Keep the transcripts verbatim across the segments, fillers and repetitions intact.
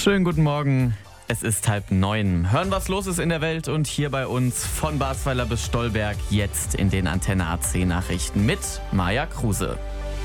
Schönen guten Morgen. Es ist halb neun. Hören, was los ist in der Welt und hier bei uns von Basweiler bis Stolberg jetzt in den Antenne A C Nachrichten mit Maja Kruse.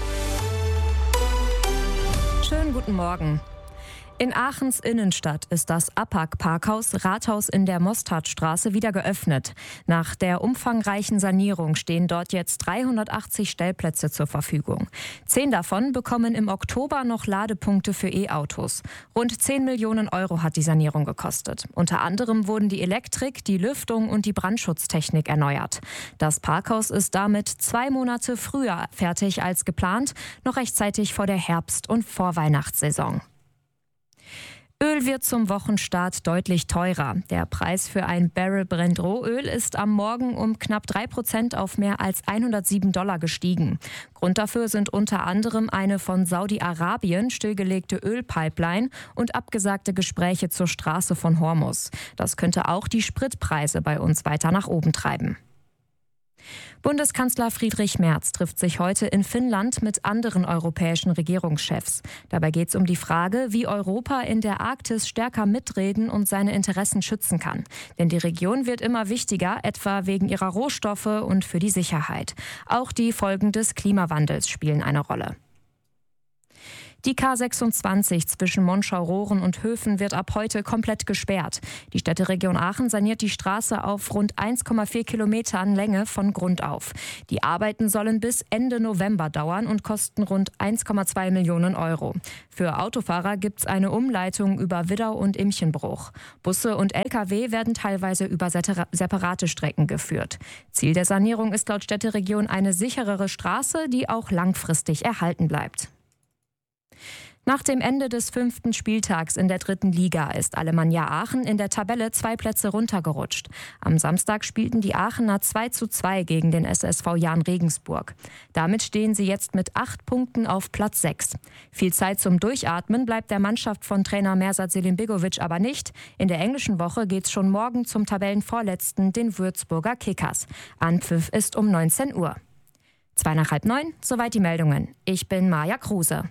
Schönen guten Morgen. In Aachens Innenstadt ist das APAC-Parkhaus Rathaus in der Mostardstraße wieder geöffnet. Nach der umfangreichen Sanierung stehen dort jetzt dreihundertachtzig Stellplätze zur Verfügung. Zehn davon bekommen im Oktober noch Ladepunkte für E-Autos. Rund zehn Millionen Euro hat die Sanierung gekostet. Unter anderem wurden die Elektrik, die Lüftung und die Brandschutztechnik erneuert. Das Parkhaus ist damit zwei Monate früher fertig als geplant, noch rechtzeitig vor der Herbst- und Vorweihnachtssaison. Öl wird zum Wochenstart deutlich teurer. Der Preis für ein Barrel Brent-Rohöl ist am Morgen um knapp drei Prozent auf mehr als hundertsieben Dollar gestiegen. Grund dafür sind unter anderem eine von Saudi-Arabien stillgelegte Ölpipeline und abgesagte Gespräche zur Straße von Hormuz. Das könnte auch die Spritpreise bei uns weiter nach oben treiben. Bundeskanzler Friedrich Merz trifft sich heute in Finnland mit anderen europäischen Regierungschefs. Dabei geht es um die Frage, wie Europa in der Arktis stärker mitreden und seine Interessen schützen kann. Denn die Region wird immer wichtiger, etwa wegen ihrer Rohstoffe und für die Sicherheit. Auch die Folgen des Klimawandels spielen eine Rolle. Die K sechsundzwanzig zwischen Monschau-Rohren und Höfen wird ab heute komplett gesperrt. Die Städteregion Aachen saniert die Straße auf rund eins Komma vier Kilometern Länge von Grund auf. Die Arbeiten sollen bis Ende November dauern und kosten rund eins Komma zwei Millionen Euro. Für Autofahrer gibt es eine Umleitung über Widdau und Imchenbruch. Busse und L K W werden teilweise über separate Strecken geführt. Ziel der Sanierung ist laut Städteregion eine sicherere Straße, die auch langfristig erhalten bleibt. Nach dem Ende des fünften Spieltags in der dritten Liga ist Alemannia Aachen in der Tabelle zwei Plätze runtergerutscht. Am Samstag spielten die Aachener zwei zu zwei gegen den S S V Jahn Regensburg. Damit stehen sie jetzt mit acht Punkten auf Platz sechs. Viel Zeit zum Durchatmen bleibt der Mannschaft von Trainer Mersat Selimbegovic aber nicht. In der englischen Woche geht's schon morgen zum Tabellenvorletzten, den Würzburger Kickers. Anpfiff ist um neunzehn Uhr. Zwei nach halb neun, soweit die Meldungen. Ich bin Maja Kruse.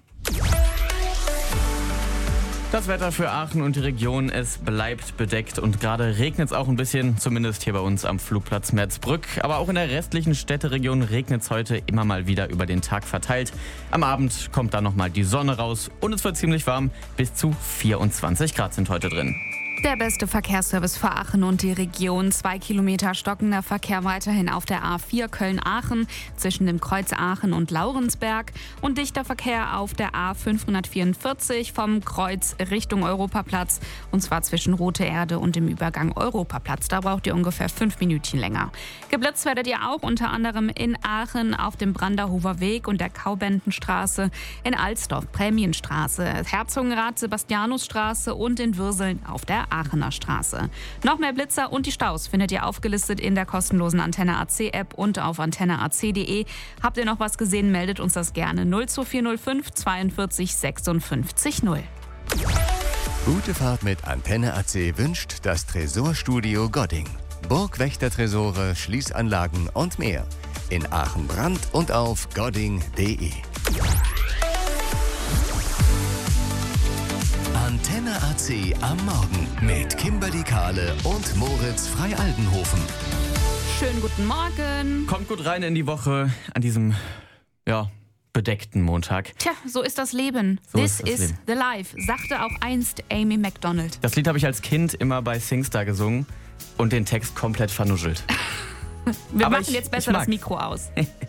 Das Wetter für Aachen und die Region, es bleibt bedeckt und gerade regnet es auch ein bisschen, zumindest hier bei uns am Flugplatz Merzbrück. Aber auch in der restlichen Städteregion regnet es heute immer mal wieder über den Tag verteilt. Am Abend kommt dann nochmal die Sonne raus und es wird ziemlich warm, bis zu vierundzwanzig Grad sind heute drin. Der beste Verkehrsservice für Aachen und die Region. Zwei Kilometer stockender Verkehr weiterhin auf der A vier Köln-Aachen zwischen dem Kreuz Aachen und Laurensberg und dichter Verkehr auf der A fünfhundertvierundvierzig vom Kreuz Richtung Europaplatz und zwar zwischen Rote Erde und dem Übergang Europaplatz. Da braucht ihr ungefähr fünf Minütchen länger. Geblitzt werdet ihr auch unter anderem in Aachen auf dem Branderhofer Weg und der Kaubentenstraße, in Alsdorf Prämienstraße, Herzogenrath Sebastianusstraße und in Würseln auf der Aachener Straße. Noch mehr Blitzer und die Staus findet ihr aufgelistet in der kostenlosen Antenne A C App und auf antenne a c punkt de. Habt ihr noch was gesehen, meldet uns das gerne. null zwei vier null fünf zweiundvierzig sechsundfünfzig null. Gute Fahrt mit Antenne A C wünscht das Tresorstudio Godding. Burgwächtertresore, Schließanlagen und mehr. In Aachen-Brand und auf godding punkt de. Antenne A C am Morgen mit Kimberly Kahle und Moritz Freialdenhofen. Schönen guten Morgen. Kommt gut rein in die Woche an diesem, ja, bedeckten Montag. Tja, so ist das Leben. So This ist das is Leben. the life, sagte auch einst Amy MacDonald. Das Lied habe ich als Kind immer bei SingStar gesungen und den Text komplett vernuschelt. Wir Aber machen ich- jetzt ich besser das mag's. Mikro aus.